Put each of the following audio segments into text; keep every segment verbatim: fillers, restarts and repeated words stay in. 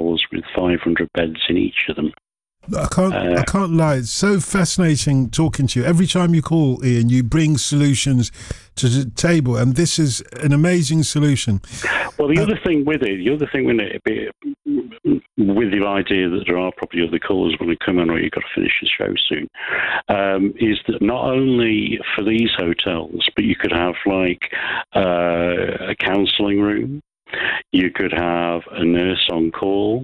hotels with five hundred beds in each of them. I can't. Uh, I can't lie. It's so fascinating talking to you. Every time you call, Ian, you bring solutions to the table, and this is an amazing solution. Well, the uh, other thing with it, the other thing with it, with the idea that there are probably other callers when they come on, or you've got to finish the show soon, um, is that not only for these hotels, but you could have like uh, a counselling room. You could have a nurse on call,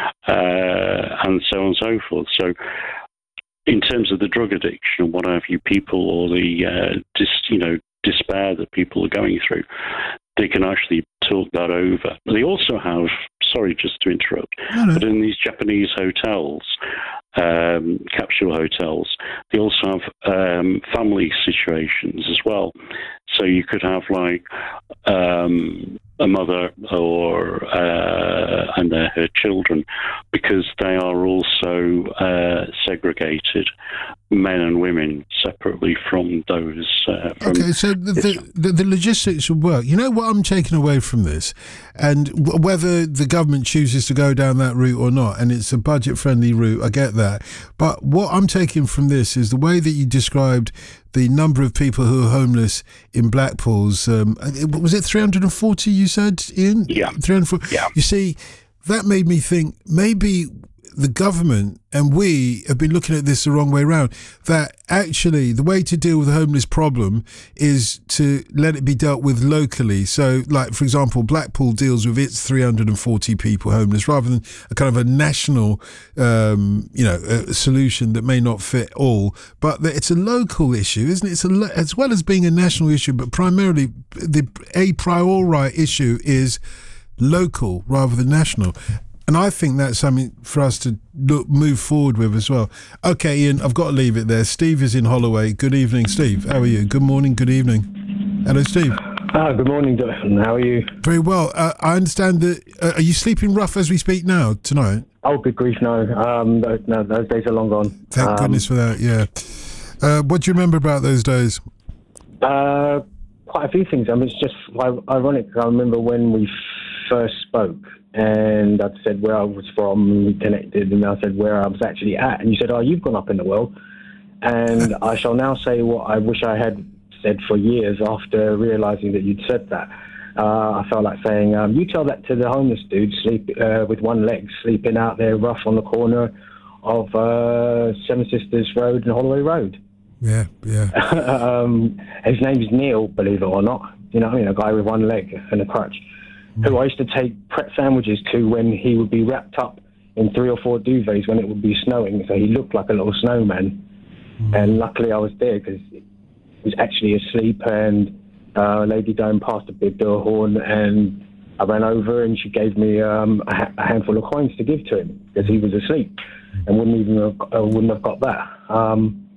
uh, and so on and so forth. So, in terms of the drug addiction and what have you, people or the uh, dis, you know despair that people are going through, they can actually talk that over. They also have, sorry, just to interrupt, no, no. but in these Japanese hotels, um, capsule hotels, they also have um, family situations as well. So you could have like um, a mother or uh, and their, her children, because they are also uh, segregated, men and women separately from those. Uh, from okay, so the, the, the, the logistics would work. You know what I'm taking away from this, and w- whether the government chooses to go down that route or not, and it's a budget-friendly route, I get that. But what I'm taking from this is the way that you described the number of people who are homeless in Blackpool's, um, was it three hundred forty you said, Ian? Yeah. three hundred forty Yeah. You see, that made me think maybe the government and we have been looking at this the wrong way around, that actually the way to deal with the homeless problem is to let it be dealt with locally. So, like, for example, Blackpool deals with its three hundred forty people homeless rather than a kind of a national, um, you know, a solution that may not fit all. But it's a local issue, isn't it? It's a, as well as being a national issue, but primarily the a priori issue is local rather than national. And I think that's something for us to look, move forward with as well. Okay, Ian, I've got to leave it there. Steve is in Holloway. Good evening, Steve. How are you? Good morning, good evening. Hello, Steve. Ah, good morning, Jonathan. How are you? Very well. Uh, I understand that... Uh, are you sleeping rough as we speak now, tonight? Oh, good grief, no. Um, no, those days are long gone. Thank um, goodness for that, yeah. Uh, what do you remember about those days? Uh, quite a few things. I mean, it's just ironic. I remember when we first spoke, and I said where I was from, we connected, and I said where I was actually at, and you said, oh, you've gone up in the world. And I shall now say what I wish I had said for years after realising that you'd said that. Uh, I felt like saying, um, you tell that to the homeless dude sleep uh, with one leg, sleeping out there rough on the corner of uh, Seven Sisters Road and Holloway Road. Yeah, yeah. um, his name's Neil, believe it or not. You know what I mean? A guy with one leg and a crutch. Who I used to take Pret sandwiches to when he would be wrapped up in three or four duvets when it would be snowing, so he looked like a little snowman. Mm. And luckily I was there because he was actually asleep, and uh, a lady going past a big door horn, and I ran over and she gave me um, a, ha- a handful of coins to give to him because he was asleep and wouldn't even have, uh, wouldn't have got that. Um,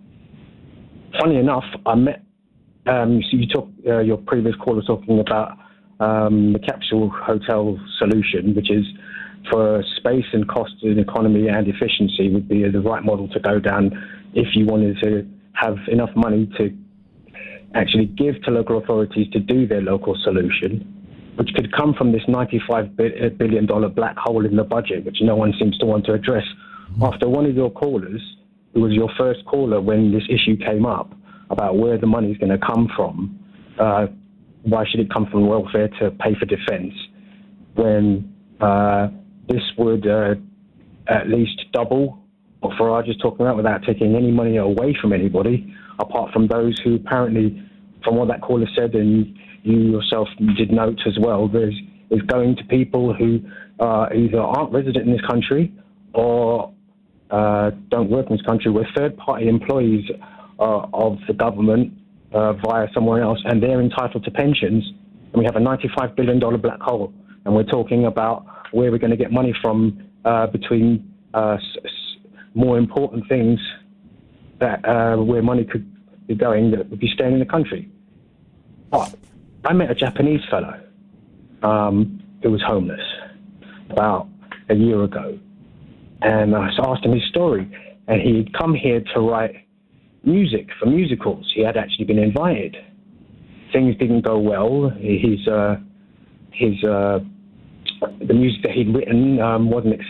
funny enough, I met, um, so you talk, uh, your previous caller was talking about Um, the capsule hotel solution, which is for space and cost and economy and efficiency, would be the right model to go down if you wanted to have enough money to actually give to local authorities to do their local solution, which could come from this ninety-five billion dollars black hole in the budget, which no one seems to want to address. After one of your callers, who was your first caller when this issue came up about where the money is going to come from, uh, why should it come from welfare to pay for defence when uh, this would uh, at least double what Farage is talking about without taking any money away from anybody, apart from those who apparently, from what that caller said, and you yourself did note as well, there's is going to people who uh, either aren't resident in this country or uh, don't work in this country. We're third-party employees uh, of the government Uh, via somewhere else, and they're entitled to pensions, and we have a ninety-five billion dollars black hole, and we're talking about where we're going to get money from uh, between uh, s- s- more important things that uh, where money could be going that would be staying in the country. But I met a Japanese fellow um, who was homeless about a year ago, and I asked him his story, and he had come here to write music for musicals. He had actually been invited. Things didn't go well. His uh, his uh, the music that he'd written um, wasn't accepted.